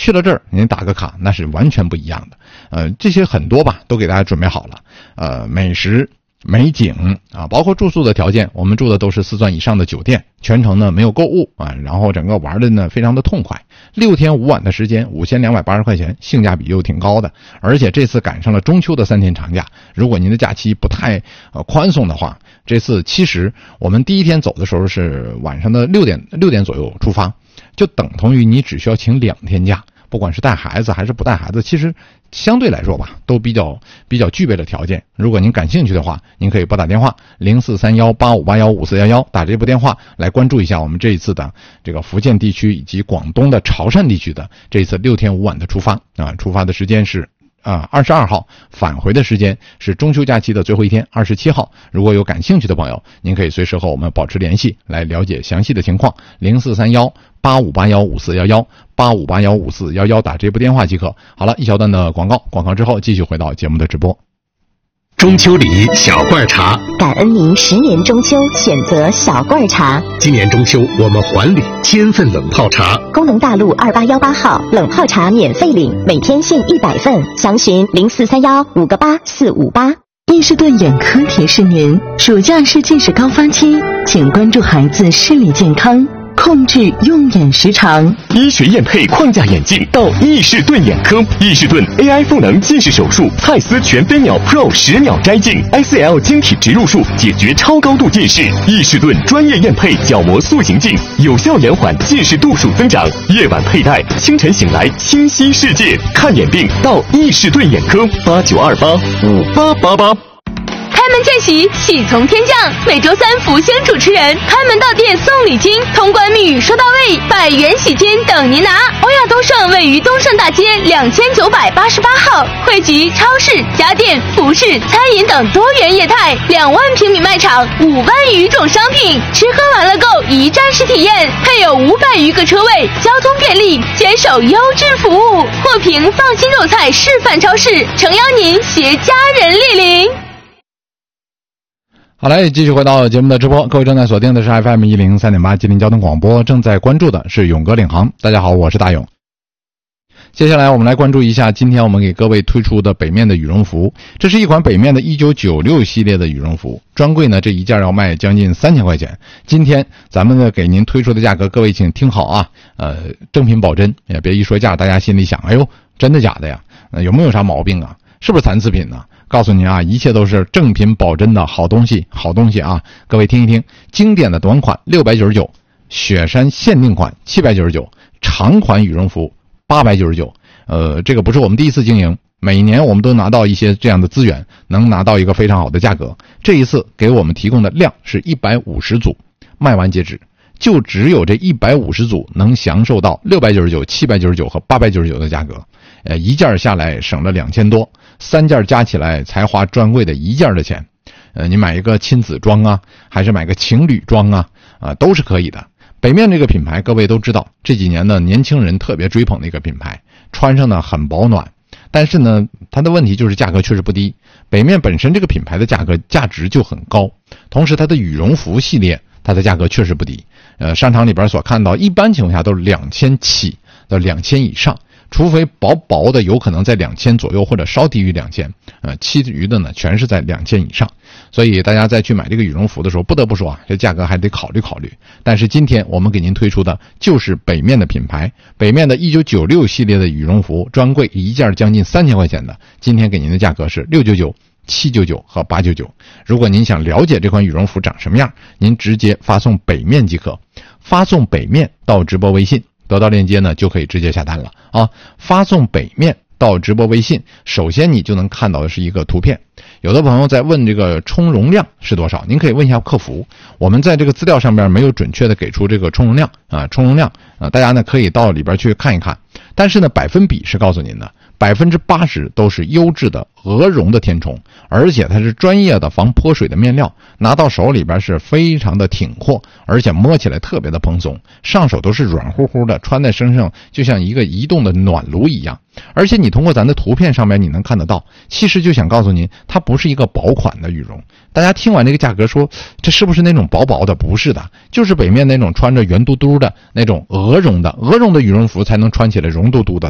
去了这儿您打个卡，那是完全不一样的。这些很多吧都给大家准备好了，美食美景啊，包括住宿的条件，我们住的都是4钻以上的酒店，全程呢没有购物啊，然后整个玩的呢非常的痛快。6天5晚的时间，5280块钱，性价比又挺高的。而且这次赶上了中秋的3天长假，如果您的假期不太宽松的话，这次其实我们第一天走的时候是晚上的6点左右出发，就等同于你只需要请2天假。不管是带孩子还是不带孩子，其实相对来说吧，都比较具备了条件。如果您感兴趣的话，您可以拨打电话043185815411，打这部电话来关注一下我们这一次的这个福建地区以及广东的潮汕地区的这一次6天5晚的出发啊，出发的时间是22号，返回的时间是中秋假期的最后一天27号。如果有感兴趣的朋友，您可以随时和我们保持联系，来了解详细的情况。043185815411，85815411，打这部电话即可。好了，一小段的广告之后继续回到节目的直播。 中秋礼小罐茶， 感恩您10年中秋选择小罐茶。 今年中秋我们还礼1000份冷泡茶， 工农大路2818号冷泡茶免费领，每天限100份，详询0431588458。 伊士顿眼科提示您，暑假是近视高发期，请关注孩子视力健康，控制用眼时长。 医学验配框架眼镜到伊士顿眼科，伊士顿 AI 赋能近视手术，蔡司全飞秒 Pro 10秒摘镜 ，ICL 晶体植入术解决超高度近视。伊士顿专业验配角膜塑形镜，有效延缓近视度数增长。夜晚佩戴，清晨醒来清晰世界。看眼病到伊士顿眼科，89285888。 开门见喜，喜从天降。每周3福星主持人开门到店送礼金，通关密语说到位，百元喜金等您拿。欧亚东盛位于东盛大街2988号，汇集超市、家电、服饰、餐饮等多元业态，2万平米卖场，5万余种商品，吃喝玩乐购一站式体验，配有500余个车位，交通便利，坚守优质服务。获评放心肉菜示范超市，诚邀您携家人莅临。 好嘞，继续回到节目的直播，各位正在锁定的是 FM 103.8吉林交通广播，正在关注的是勇哥领航。大家好，我是大勇。接下来我们来关注一下今天我们给各位推出的北面的羽绒服，这是一款北面的1996系列的羽绒服，专柜呢这一件要卖将近3000块钱。今天咱们呢给您推出的价格，各位请听好啊，正品保真，也别一说价大家心里想，哎呦，真的假的呀？有没有啥毛病啊？是不是残次品呢？告诉您啊，一切都是正品保真的好东西啊！各位听一听，经典的短款699，雪山限定款799，长款羽绒服899。这个不是我们第一次经营，每一年我们都拿到一些这样的资源，能拿到一个非常好的价格。这一次给我们提供的量是150组，卖完截止。就只有这150组能享受到699、799和899的价格，一件下来省了2000多，3件加起来才花专柜的1件的钱。你买一个亲子装啊，还是买个情侣装啊，都是可以的。北面这个品牌各位都知道，这几年呢年轻人特别追捧的一个品牌，穿上呢很保暖，但是呢它的问题就是价格确实不低。北面本身这个品牌的价值就很高，同时它的羽绒服系列它的价格确实不低。商场里边所看到一般情况下都是2000起到2000以上，除非薄的有可能在2000左右或者稍低于2000，其余的呢全是在2000以上。所以大家再去买这个羽绒服的时候，不得不说啊，这价格还得考虑考虑。但是今天我们给您推出的就是北面的品牌，北面的1996系列的羽绒服，专柜一件将近3000块钱的，今天给您的价格是699、799和899。如果您想了解这款羽绒服长什么样，您直接发送北面即可，发送北面到直播微信，得到链接呢就可以直接下单了啊。发送北面到直播微信，首先你就能看到的是一个图片。有的朋友在问这个充容量是多少，您可以问一下客服，我们在这个资料上边没有准确的给出这个充容量啊，大家呢可以到里边去看一看。但是呢百分比是告诉您的，80%都是优质的鹅绒的填充，而且它是专业的防泼水的面料，拿到手里边是非常的挺阔，而且摸起来特别的蓬松，上手都是软乎乎的，穿在身上就像一个移动的暖炉一样。而且你通过咱的图片上面你能看得到，其实就想告诉您，它不是一个薄款的羽绒。大家听完这个价格说，这是不是那种薄薄的？不是的，就是北面那种穿着圆嘟嘟的那种鹅绒的羽绒服才能穿起来绒嘟嘟的，